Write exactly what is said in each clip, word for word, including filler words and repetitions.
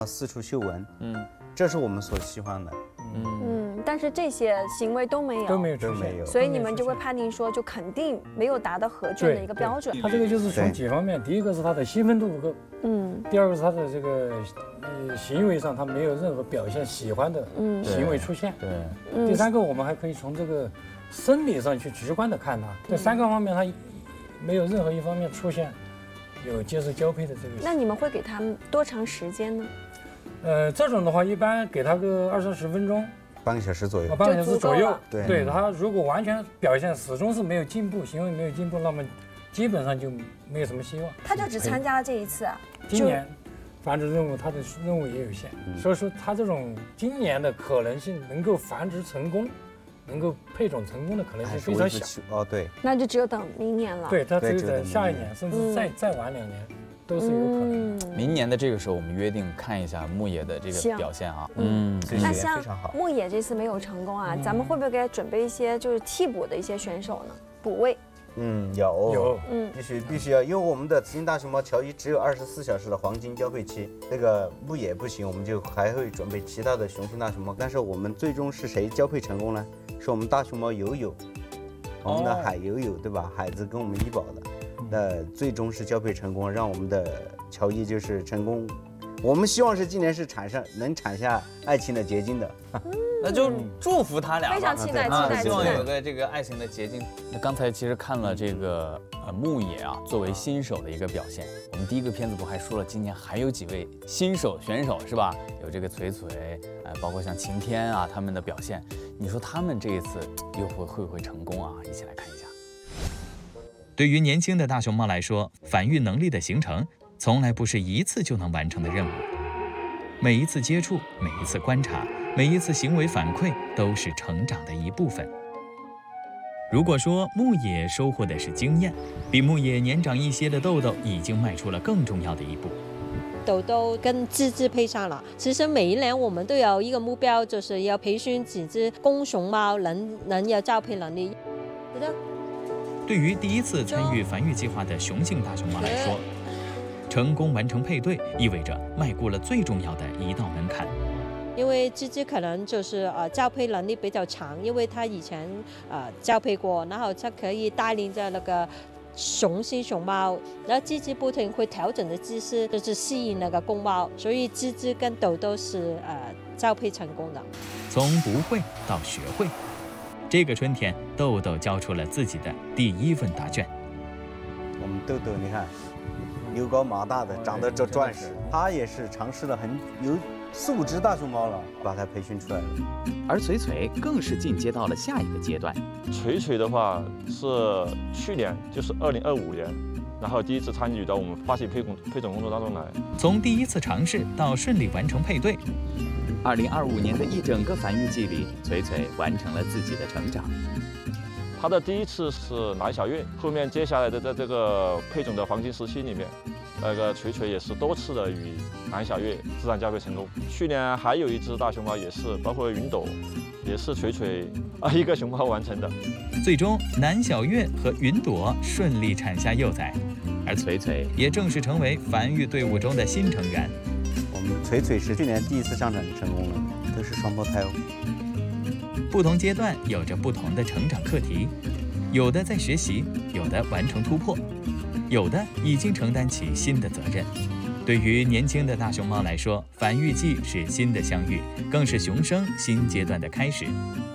四处嗅闻， 嗯， 这是我们所喜欢的。 嗯，但是这些行为都没有， 都没有都没有， 所以你们就会判定说，就肯定没有达到核准的一个标准。 它这个就是从几方面，第一个是它的兴奋度不够， 嗯， 第二个是它的这个呃行为上它没有任何表现喜欢的行为出现， 对， 第三个我们还可以从这个生理上去直观的看它，这三个方面它没有任何一方面出现有接受交配的这个。 那你们会给他们多长时间呢？ 呃，这种的话一般给它个二三十分钟。 半个小时左右， 半个小时左右。 对， 对他如果完全表现始终是没有进步，行为没有进步，那么基本上就没有什么希望。 他就只参加了这一次啊。 今年繁殖任务他的任务也有限， 嗯、 所以说他这种今年的可能性能够繁殖成功，能够配种成功的可能性非常小。 哦，对， 那就只有等明年了。 对，他只有等下一年，甚至再、嗯、再晚两年。都是有可能。 嗯、 明年的这个时候，我们约定看一下牧野的这个表现啊。 嗯，那像牧野这次没有成功啊， 嗯、 咱们会不会给他准备一些就是替补的一些选手呢？补位？ 嗯，有有， 嗯， 必须必须要，因为我们的雌性大熊猫乔伊只有二十四小时的黄金交配期，那个牧野不行，我们就还会准备其他的雄性大熊猫。但是我们最终是谁交配成功呢？是我们大熊猫友友，我们的海友友，对吧？海子跟我们医保的。那最终是交配成功，让我们的乔伊就是成功。我们希望是今年是产生能产下爱情的结晶的， 那就祝福他俩吧。 非常期待，期待， 希望有个这个爱情的结晶。那刚才其实看了这个呃牧野啊，作为新手的一个表现。我们第一个片子不还说了，今年还有几位新手选手是吧？有这个锤锤，呃，包括像晴天啊他们的表现。你说他们这一次又会会不会成功啊？一起来看一下。 对于年轻的大熊猫来说，繁育能力的形成从来不是一次就能完成的任务。每一次接触，每一次观察，每一次行为反馈，都是成长的一部分。如果说牧野收获的是经验，比牧野年长一些的豆豆已经迈出了更重要的一步。 豆豆跟芝芝配上了。其实每一年我们都有一个目标，就是要培训几只公熊猫能能有交配能力。觉得。 对于第一次参与繁育计划的雄性大熊猫来说，成功完成配对意味着迈过了最重要的一道门槛。 因为芝芝可能就是呃交配能力比较强，因为它以前呃交配过，然后它可以带领着那个雄性熊猫，然后芝芝不停会调整的姿势，就是吸引那个公猫，所以芝芝跟豆豆是呃交配成功的。 从不会到学会。这个春天，豆豆交出了自己的第一份答卷。 我们豆豆，你看，牛高马大的，长得这钻石，他也是尝试了很有四五只大熊猫了，把它培训出来了。 而锤锤更是进阶到了下一个阶段。 锤锤的话是去年，就是二零二五年，然后第一次参与到我们发起配种配种工作当中来。 从第一次尝试到顺利完成配对。 二零二五年的一整个繁育季里，锤锤完成了自己的成长。 他的第一次是蓝小月，后面接下来的在这个配种的黄金时期里面，那个锤锤也是多次的与蓝小月自然交配成功。去年还有一只大熊猫也是，包括云朵，也是锤锤啊一个熊猫完成的。 最终，蓝小月和云朵顺利产下幼崽，而锤锤也正式成为繁育队伍中的新成员。 我们锤锤是去年第一次上场就成功了，都是双胞胎哦。 不同阶段有着不同的成长课题，有的在学习，有的完成突破，有的已经承担起新的责任。对于年轻的大熊猫来说，繁育季是新的相遇，更是熊生新阶段的开始。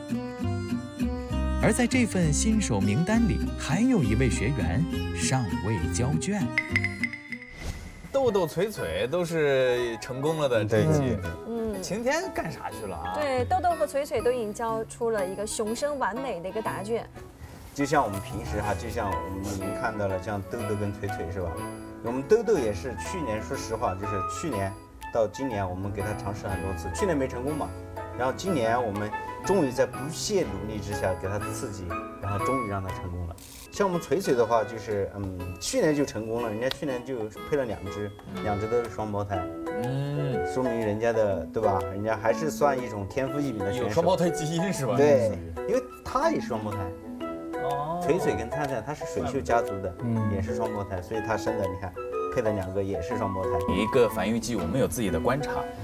而在这份新手名单里，还有一位学员尚未交卷。 豆豆、锤锤都是成功了的这一期。 嗯， 晴天干啥去了啊？ 对，豆豆和锤锤都已经交出了一个熊生完美的一个答卷。 就像我们平时哈，就像我们已经看到了，像豆豆跟锤锤是吧？我们豆豆也是去年，说实话，就是去年到今年，我们给他尝试很多次，去年没成功嘛，然后今年我们终于在不懈努力之下给他刺激，然后终于让他成功了。像我们锤锤的话，就是嗯，去年就成功了，人家去年就配了两只，两只都是双胞胎，嗯，说明人家的对吧？人家还是算一种天赋异禀的选手， 有双胞胎基因是吧？ 对，因为他也是双胞胎。哦，锤锤跟灿灿他是水秀家族的，嗯，也是双胞胎，所以他生的你看配的两个也是双胞胎。 每一个繁育季我们有自己的观察，